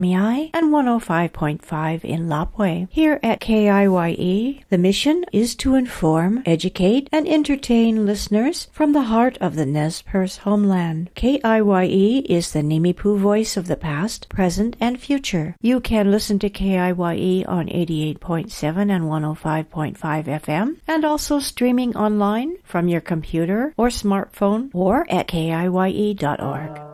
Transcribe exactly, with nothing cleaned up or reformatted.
Miai and one oh five point five in Lapwai. Here at K I Y E, the mission is to inform, educate, and entertain listeners from the heart of the Nez Perce homeland. K I Y E is the Nimipu voice of the past, present, and future. You can listen to K I Y E on eighty-eight point seven and one oh five point five F M, and also streaming online from your computer or smartphone or at K I Y E dot org.